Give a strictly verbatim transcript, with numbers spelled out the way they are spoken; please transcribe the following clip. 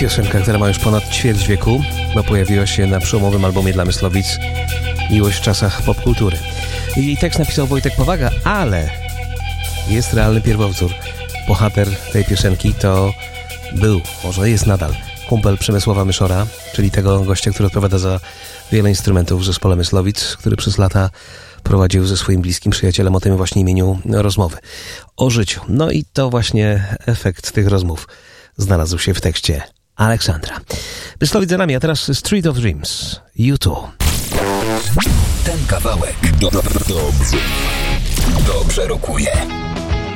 Piosenka, która ma już ponad ćwierć wieku, bo pojawiła się na przełomowym albumie dla Myslowic Miłość w czasach popkultury. Jej tekst napisał Wojtek Powaga, ale jest realny pierwowzór. Bohater tej piosenki to był, może jest nadal, kumpel Przemysława Myszora, czyli tego gościa, który odpowiada za wiele instrumentów w zespole Myslowic, który przez lata prowadził ze swoim bliskim przyjacielem o tym właśnie imieniu rozmowy. O życiu. No i to właśnie efekt tych rozmów znalazł się w tekście Aleksandra. Myslowic za nami, a teraz Street of Dreams. U dwa. Ten kawałek do, do, do, dobrze, dobrze rokuje.